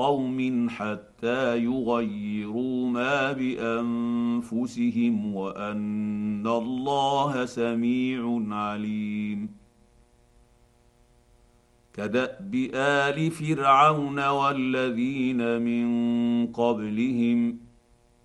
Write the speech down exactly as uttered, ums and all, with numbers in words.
قوم حتى يغيروا ما بانفسهم وان الله سميع عليم. كداب ال فرعون والذين من قبلهم